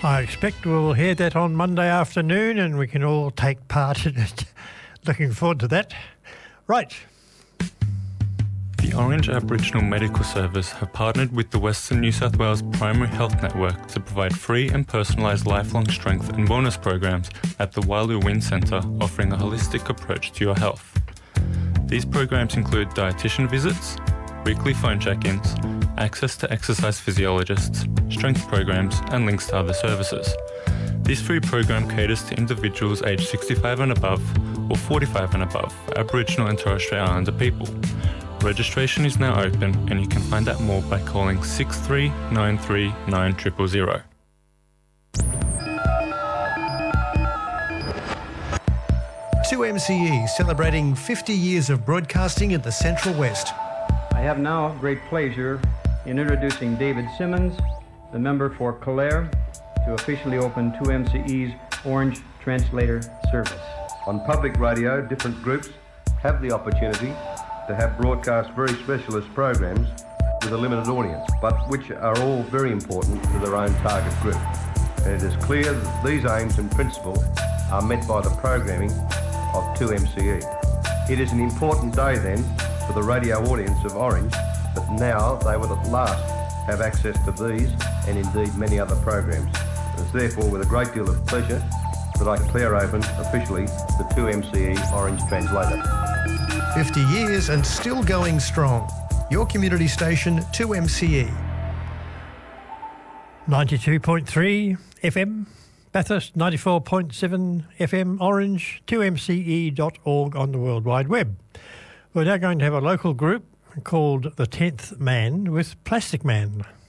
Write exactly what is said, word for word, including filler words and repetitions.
I expect we'll hear that on Monday afternoon and we can all take part in it. Looking forward to that. Right. The Orange Aboriginal Medical Service have partnered with the Western New South Wales Primary Health Network to provide free and personalised lifelong strength and wellness programs at the Wyloo Wind Centre, offering a holistic approach to your health. These programs include dietitian visits, weekly phone check-ins, access to exercise physiologists, strength programs and links to other services. This free program caters to individuals aged sixty-five and above or forty-five and above for Aboriginal and Torres Strait Islander people. Registration is now open and you can find out more by calling six three nine three nine zero zero zero. two M C E celebrating fifty years of broadcasting in the Central West. I have now great pleasure in introducing David Simmons, the member for Calare, to officially open two M C E's Orange Translator service. On public radio, different groups have the opportunity to have broadcast very specialist programs with a limited audience, but which are all very important to their own target group. And it is clear that these aims and principles are met by the programming of two M C E. It is an important day then for the radio audience of Orange that now they will at last have access to these and indeed many other programs. It is therefore with a great deal of pleasure that I declare open officially the two M C E Orange Translator. fifty years and still going strong. Your community station, two M C E. ninety-two point three F M, Bathurst, ninety-four point seven F M Orange, two M C E dot org on the World Wide Web. We're now going to have a local group called The Tenth Man with Plastic Man.